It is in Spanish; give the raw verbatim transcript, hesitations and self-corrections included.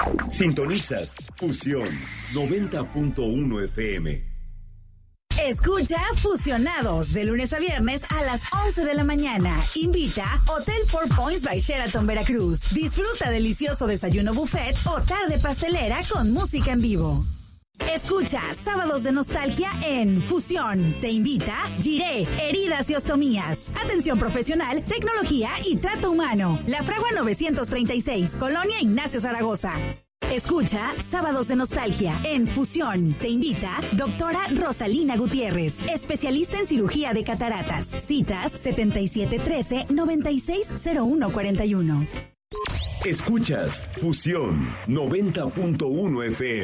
Sintonizas Fusión noventa punto uno F M. Escucha Fusionados de lunes a viernes a las once de la mañana. Invita Hotel Four Points by Sheraton Veracruz. Disfruta delicioso desayuno buffet o tarde pastelera con música en vivo. Escucha Sábados de Nostalgia en Fusión. Te invita Giré, Heridas y Ostomías. Atención profesional, tecnología y trato humano. La Fragua novecientos treinta y seis, Colonia Ignacio Zaragoza. Escucha Sábados de Nostalgia en Fusión. Te invita doctora Rosalina Gutiérrez, especialista en cirugía de cataratas. Citas setenta y siete trece, noventa y seis cero uno cuarenta y uno. Escuchas Fusión noventa punto uno F M.